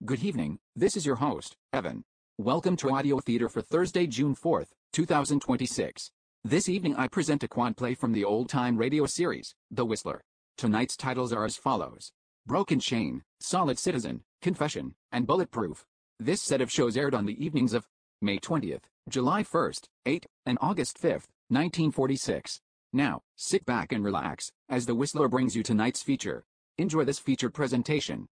Good evening, this is your host, Evan. Welcome to Audio Theater for Thursday, June 4th, 2026. This evening I present a quad play from the old-time radio series, The Whistler. Tonight's titles are as follows: Broken Chain, Solid Citizen, Confession, and Bulletproof. This set of shows aired on the evenings of May 20th, July 1st, 8th, and August 5th, 1946. Now, sit back and relax, as The Whistler brings you tonight's feature. Enjoy this featured presentation.